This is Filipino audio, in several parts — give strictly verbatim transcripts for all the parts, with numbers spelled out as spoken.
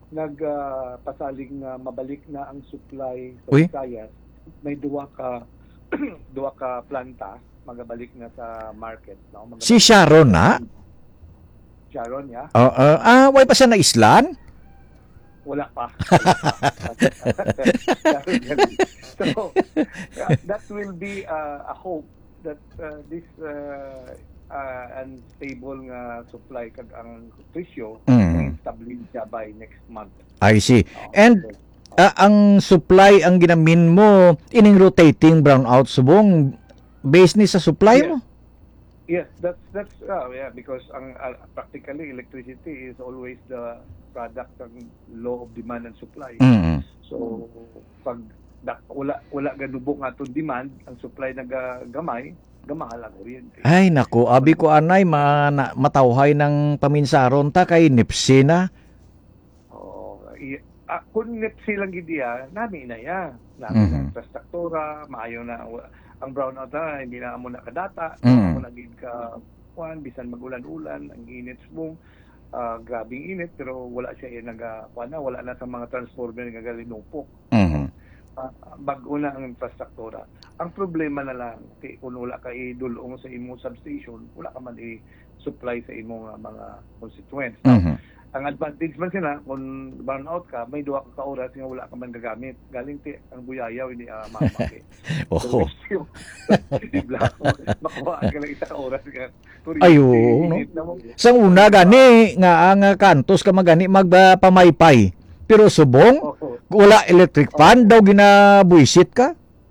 nagpasaling nga mabalik na ang supply sa Uy, Visayas. May duwa ka duwa ka planta magabalik na sa market, no? si Magabalik na Sharon na? Sharon, ya? Oo. Ah, way pa siya na islan? Wala pa. Wala pa. Sharon yan. So, uh, that will be uh, a hope that uh, this uh, uh, unstable nga supply kag ang presyo Mm. establish siya by next month. I see. No? And ah, ang supply ang ginamin mo ining rotating brownout subong based ni sa supply Yeah. mo. Yes, that's that's uh, yeah, because ang uh, practically electricity is always the product ng law of demand and supply. Mm. So pag da, wala wala ganubok nga atong demand, ang supply nagagamay, gamahal ang kuryente. Ay nako, abi ko anay ma, na, matawhay ng paminsaron ta kay Nipsi na. Oh, i, ah, kung net silang gidiya, nami na ya. Nami Mhm. na infrastruktura, maayo na wa- ang brownout na hindi na amo na kadata, Mhm. amo na gid ka kuan bisan magulan-ulan, ang init subong. Uh, grabing init pero wala siya eh, naga kuan na wala na sa mga transformer nga galinupok. Mhm. Uh, bago na ang infrastruktura. Ang problema na lang, kay, kung wala ka idulong sa imong substation, wala ka man i-supply sa imong uh, mga constituents. Now, Mhm. ang advantage man sila, kung burnout ka, may duwa ka ka-oras nga wala ka man gagamit. Galing ti, ang buyayaw, hindi uh, mamaki. Oo. So, makuha ka lang isa ka-oras. Ka, Ayo, no? Sa una gani nga ang ah, kantos ka magani magpamaypay. Pero subong Oo, wala electric fan daw ginabuisit ka.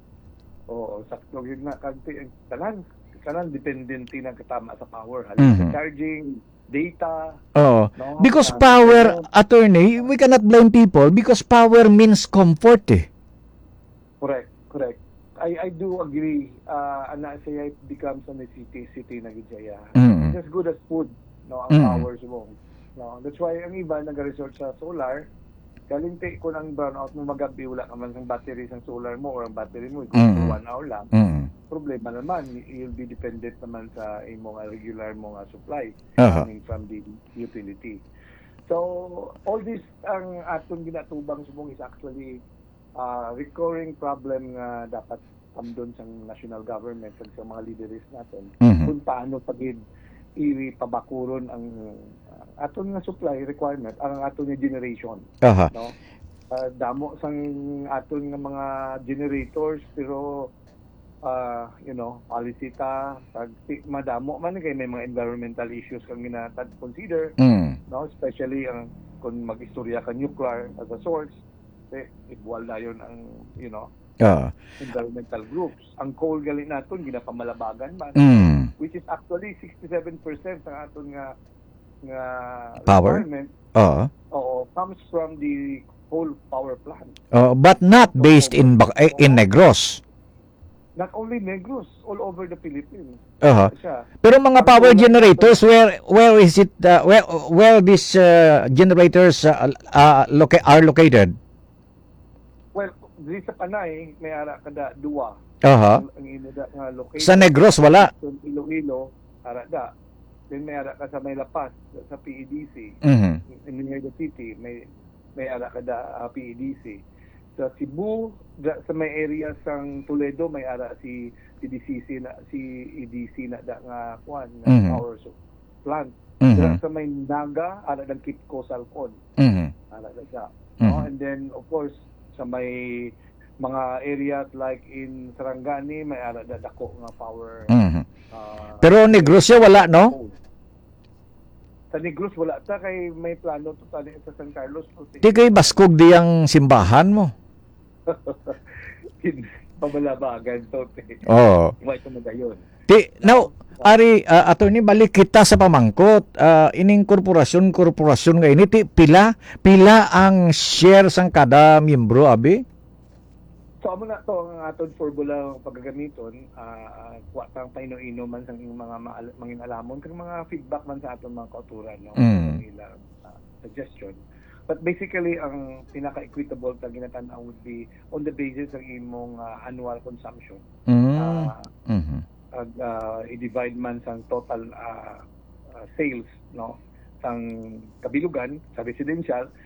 oo, sakto yun na. Kanti, kanan, kanan dependente na katama sa power. Halos Mhm. sa charging, data, Oh, no? because Ah, power, depende- attorney, we cannot blame people because power means comfort eh. Correct, correct. I I do agree. Uh, ana siya it becomes a necessity city na gidya. Mm. It's as good as food, no, ang Mm. power mo. No, that's why ang iba nag-resort sa solar. Galing ti kung ang brownout mo magabi wala ka man ng battery sa solar mo or ang battery mo goes to Mm. one hour lang. Mm. Problema naman, you'll be dependent naman sa imong uh, regular mong uh, supply Aha. coming from the utility. So, all this ang atong ginatubang subong is actually uh, recurring problem nga dapat amdon sa national government ug sa mga leaders natin Mhm. kung paano pagid ipabakuron ang uh, aton nga supply requirement ang aton nga generation, Aha. no? Uh, damo sang aton nga mga generators pero uh, you know, policy ta pag madamo man kay may mga environmental issues kang ginatad consider, Mm. no, especially ang kung mag-istorya ka nuclear as a source, eh, igual na yun ang, you know, Ah. environmental groups. Ang coal galing natin, ginapamalabagan man, Mm. which is actually sixty-seven percent ng aton nga nga Power? requirement, Oh. oo, comes from the coal power plant. Oh, but not based in Bac- eh, in Negros. Not only Negros, all over the Philippines. Aha. Siya. Pero mga power generators, where where is it uh, where where these uh, generators uh, uh, loca- are located? Well, di sa Panay, may ara kada duwa. Aha. Ang, ang ino da nga location. Sa Negros wala. Sa Iloilo, ara da. Then may ara ka sa May Lapas, sa P E D C. Mhm. In the city, may may ara ka da uh, P E D C. Sa Cebu, da, sa may area sang Toledo, may ara si si D C C na si E D C na da nga kuan nga Mhm. power so, plant. Mhm. Sa may Naga, ara dang Kitco Salcon. Mhm. Ara da siya. No? Mhm. And then of course sa may mga areas like in Sarangani, may ara da dako nga power. Mhm. uh, Pero Negros siya wala, no? Sa Negros wala ta kay may plano to tali sa San Carlos. Di kay baskog di ang simbahan mo. Pamalabagan to. Oh. Why ko magayon? Di now ari uh, attorney balik kita sa pamangkot. Uh, ining korporasyon korporasyon nga ini ti pila pila ang share sang kada miyembro abi? So amo na to ang aton formula paggagamiton, uh, kuha tang paino-ino man sang mga maal- mangin alamon kag mga feedback man sa aton mga kauturan, no. Mm. Nila uh, suggestion. But basically ang pinaka-equitable ta ginatan-aw would be on the basis ng imong uh, annual consumption. Mm. Uh, Mhm. ag uh, i-divide man sang total uh, uh, sales, no, sang kabilugan sa residential